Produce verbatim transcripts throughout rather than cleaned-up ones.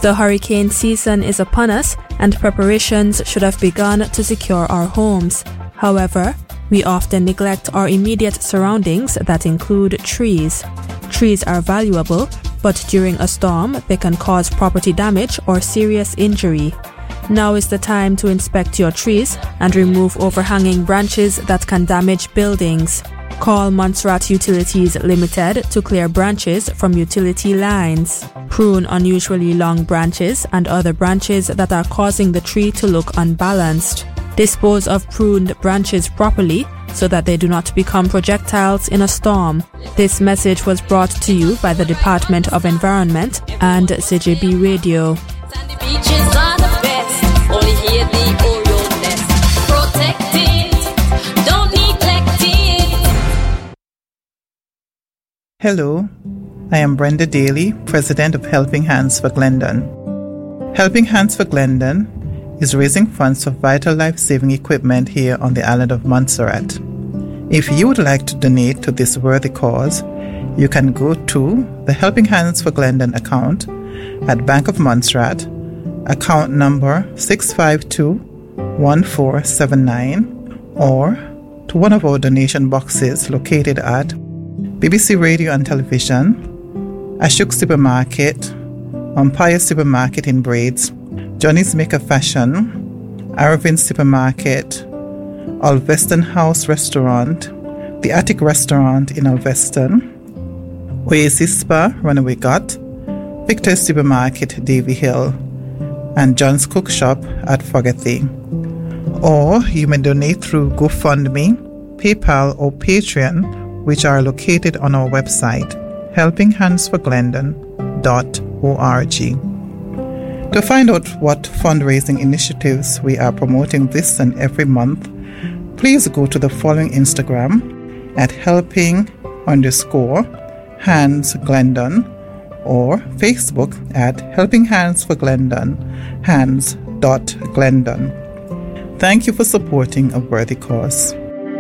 The hurricane season is upon us, and preparations should have begun to secure our homes. However, we often neglect our immediate surroundings that include trees. Trees are valuable, but during a storm, they can cause property damage or serious injury. Now is the time to inspect your trees and remove overhanging branches that can damage buildings. Call Montserrat Utilities Limited to clear branches from utility lines. Prune unusually long branches and other branches that are causing the tree to look unbalanced. Dispose of pruned branches properly so that they do not become projectiles in a storm. This message was brought to you by the Department of Environment and C J B Radio. Sandy beaches are the best. Only here the Oriole nest. Protect it, don't neglect it. Hello, I am Brenda Daly, President of Helping Hands for Glendon. Helping Hands for Glendon is raising funds for vital life-saving equipment here on the island of Montserrat. If you would like to donate to this worthy cause, you can go to the Helping Hands for Glendon account at Bank of Montserrat, account number six five two, one four seven nine, or to one of our donation boxes located at B B C Radio and Television, Ashok Supermarket, Umpire Supermarket in Braids, Johnny's Maker Fashion, Aravind Supermarket, Alveston House Restaurant, The Attic Restaurant in Alveston, Oasis Spa, Runaway Gut, Victor's Supermarket, Davy Hill, and John's Cook Shop at Fogarty. Or you may donate through GoFundMe, PayPal, or Patreon, which are located on our website, helping hands for glendon dot org. To find out what fundraising initiatives we are promoting this and every month, please go to the following Instagram at helping underscore hands glendon or Facebook at helping hands for glendon, hands dot glendon. Thank you for supporting a worthy cause.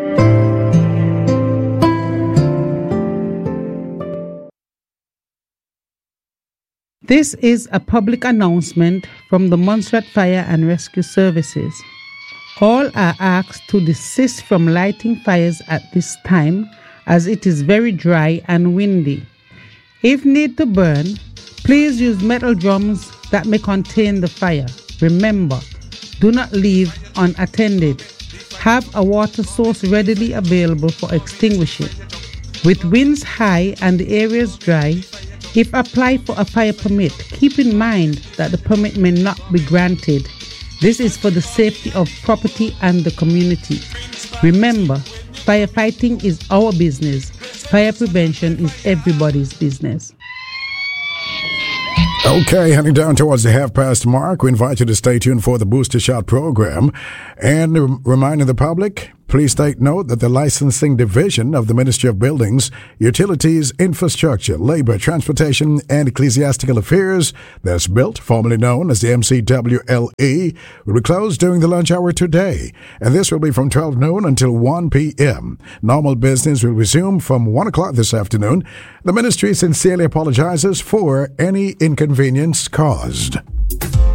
This is a public announcement from the Montserrat Fire and Rescue Services. All are asked to desist from lighting fires at this time as it is very dry and windy. If need to burn, please use metal drums that may contain the fire. Remember, do not leave unattended. Have a water source readily available for extinguishing. With winds high and the areas dry, if applied for a fire permit, keep in mind that the permit may not be granted. This is for the safety of property and the community. Remember, firefighting is our business. Fire prevention is everybody's business. Okay, heading down towards the half past mark, we invite you to stay tuned for the Booster Shot program. And rem- reminding the public, please take note that the licensing division of the Ministry of Buildings, Utilities, Infrastructure, Labor, Transportation, and Ecclesiastical Affairs, that's built, formerly known as the M C W L E, will be closed during the lunch hour today. And this will be from twelve noon until one p.m. Normal business will resume from one o'clock this afternoon. The ministry sincerely apologizes for any inconvenience caused.